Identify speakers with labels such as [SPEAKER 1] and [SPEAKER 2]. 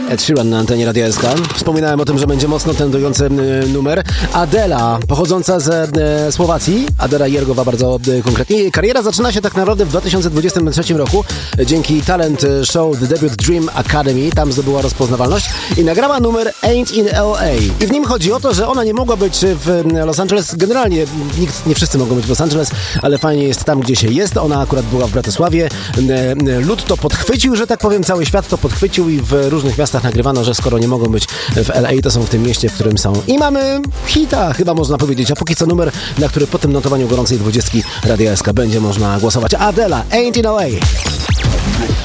[SPEAKER 1] Ed Sheeran na antenie Radia SK. Wspominałem o tym, że będzie mocno tendujący numer. Adela, pochodząca ze Słowacji. Adela Jergowa bardzo konkretnie. Kariera zaczyna się tak naprawdę w 2023 roku dzięki talent show The Debut Dream Academy. Tam zdobyła rozpoznawalność i nagrała numer Ain't in LA. I w nim chodzi o to, że ona nie mogła być w Los Angeles. Generalnie nie wszyscy mogą być w Los Angeles, ale fajnie jest tam, gdzie się jest. Ona akurat była w Bratysławie. Lud to podchwycił, że tak powiem, cały świat to podchwycił i w różnych miastach nagrywano, że skoro nie mogą być w LA, to są w tym mieście, w którym są. I mamy hita, chyba można powiedzieć. A póki co numer, na który po tym notowaniu gorącej 20 Radia SK będzie można głosować. Adela, Ain't in LA.